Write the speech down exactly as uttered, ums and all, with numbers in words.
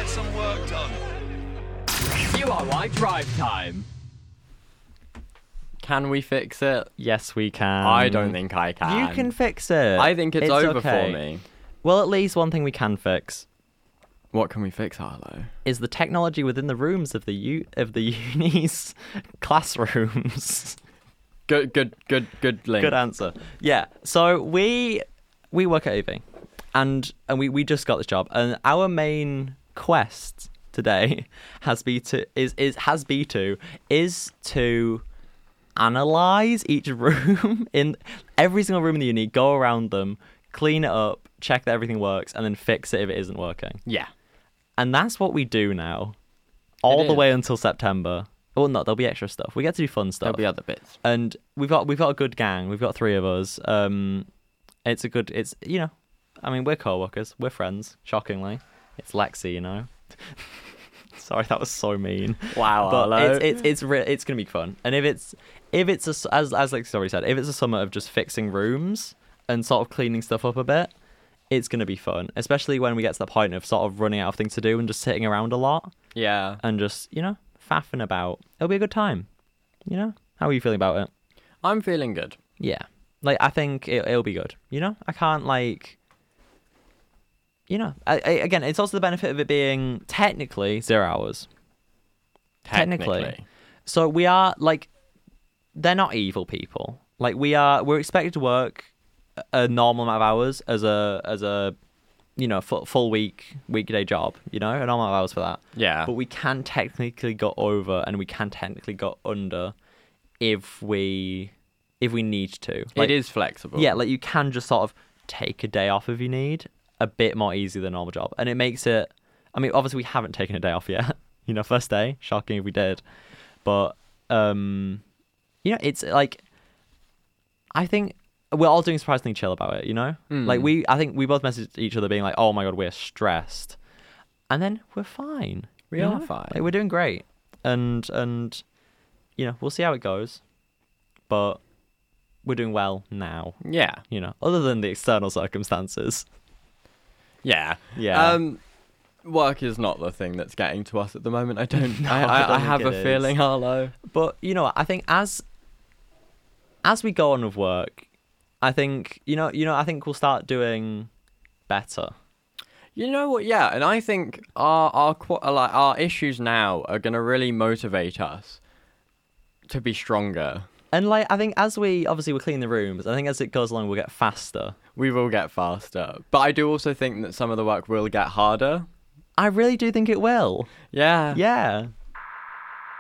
get some work done. U R Y drive time. Can we fix it? Yes, we can. I don't think I can. You can fix it. I think it's, over okay. for me. Well, at least one thing we can fix What can we fix, Harlow? is the technology within the rooms of the u- of the uni's classrooms. Good, good, good, good link. Good answer. Yeah. So we we work at A V, and and we, we just got this job, and our main quest today has be to is is has be to is to analyze each room in every single room in the uni, go around them, clean it up, check that everything works, and then fix it if it isn't working. Yeah. And that's what we do now, all It the is. way until September. Well, no, there'll be extra stuff. We get to do fun stuff. There'll be other bits. And we've got we've got a good gang. We've got three of us. Um, it's a good. It's you know, I mean, we're co-workers. We're friends. Shockingly, it's Lexi. You know. Sorry, that was so mean. Wow, But Harlow. it's it's it's, re- it's gonna be fun. And if it's if it's a, s- as as Lexi already said, if it's a summer of just fixing rooms and sort of cleaning stuff up a bit, it's gonna be fun. Especially when we get to the point of sort of running out of things to do and just sitting around a lot Yeah. and just you know faffing about. It'll be a good time. You know, how are you feeling about it? I'm feeling good. Yeah, like I think it, it'll be good. You know, I can't like, you know, I, I, again, it's also the benefit of it being technically zero hours. Technically. Technically. So we are like, they're not evil people. Like we are, we're expected to work a normal amount of hours as a as a, you know, full, full week weekday job. You know, a normal amount of hours for that. Yeah. But we can technically go over and we can technically go under if we if we need to. Like, it is flexible. yeah, like you can just sort of take a day off if you need, a bit more easy than a normal job. And it makes it, I mean, obviously we haven't taken a day off yet. You know, first day, shocking if we did. But, um, you know, it's like, I think we're all doing surprisingly chill about it, you know? Mm. Like we, I think we both messaged each other being like, oh my God, we're stressed. And then we're fine. We you are know? fine. Like, we're doing great. And, and, you know, we'll see how it goes. But we're doing well now, Yeah. you know, other than the external circumstances. Yeah. Yeah. Um, work is not the thing that's getting to us at the moment. I don't. No, I, I I, don't I think have it a is. feeling, Harlow. But, you know, I think as as we go on with work, I think, you know, you know, I think we'll start doing better. You know what? Yeah, and I think our our qu- like our issues now are gonna really motivate us to be stronger. And, like, I think as we, obviously, we're cleaning the rooms, I think as it goes along, we'll get faster. We will get faster, but I do also think that some of the work will get harder. I really do think it will. Yeah. Yeah.